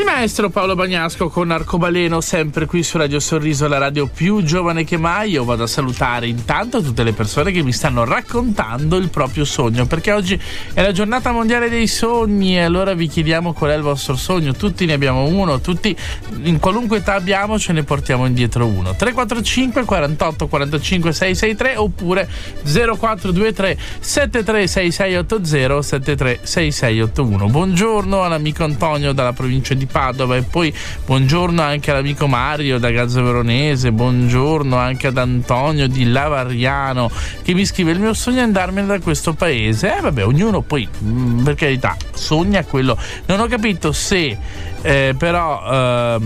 maestro Paolo Bagnasco con Arcobaleno, sempre qui su Radio Sorriso, la radio più giovane che mai. Io vado a salutare intanto tutte le persone che mi stanno raccontando il proprio sogno, perché oggi è la giornata mondiale dei sogni e allora vi chiediamo qual è il vostro sogno. Tutti ne abbiamo uno, tutti in qualunque età abbiamo, ce ne portiamo indietro uno. 345 48 45 663 oppure 0423 736680 736681. Buongiorno all'amico Antonio dalla provincia di Padova e poi buongiorno anche all'amico Mario da Gazzo Veronese, buongiorno anche ad Antonio di Lavariano che mi scrive: il mio sogno è andarmene da questo paese. Vabbè, ognuno poi per carità sogna quello. Non ho capito se però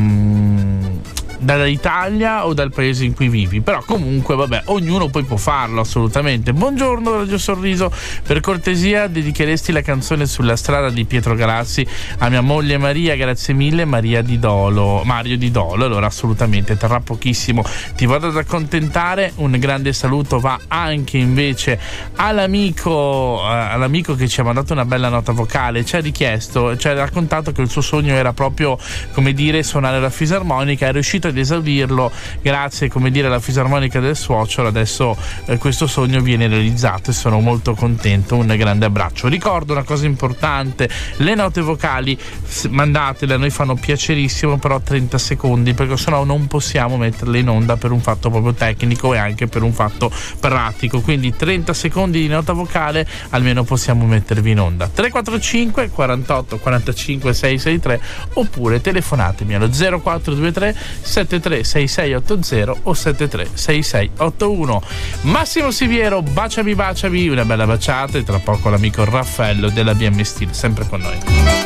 dall'Italia o dal paese in cui vivi, però comunque vabbè, ognuno poi può farlo assolutamente. Buongiorno Radio Sorriso, per cortesia dedicheresti la canzone Sulla strada di Pietro Galassi a mia moglie Maria, grazie mille, Mario di Dolo. Allora assolutamente, tra pochissimo ti vado ad accontentare. Un grande saluto va anche invece all'amico che ci ha mandato una bella nota vocale, ci ha raccontato che il suo sogno era proprio, come dire, suonare la fisarmonica, è riuscito ad esaudirlo grazie, come dire, alla fisarmonica del suocero. Adesso questo sogno viene realizzato e sono molto contento. Un grande abbraccio. Ricordo una cosa importante: le note vocali mandatele, a noi fanno piacerissimo, però 30 secondi, perché sennò non possiamo metterle in onda per un fatto proprio tecnico e anche per un fatto pratico, quindi 30 secondi di nota vocale almeno possiamo mettervi in onda. 345 48 45 663 oppure telefonatemi allo 0423 736680 o 736681. Massimo Siviero, baciami, una bella baciata, e tra poco l'amico Raffaello della BM Steel, sempre con noi.